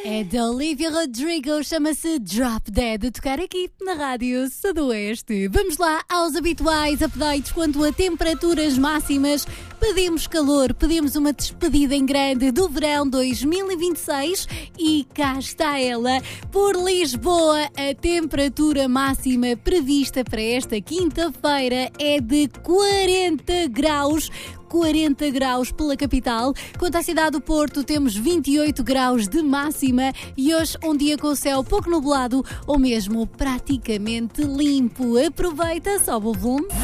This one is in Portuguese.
É de Olivia Rodrigo, chama-se Drop Dead, a tocar aqui na Rádio Sudoeste. Vamos lá aos habituais updates quanto a temperaturas máximas. Pedimos calor, pedimos uma despedida em grande do verão 2026 e cá está ela. Por Lisboa, a temperatura máxima prevista para esta quinta-feira é de 40 graus. 40 graus pela capital. Quanto à cidade do Porto, temos 28 graus de máxima e hoje um dia com o céu pouco nublado ou mesmo praticamente limpo. Aproveita, sobe o volume.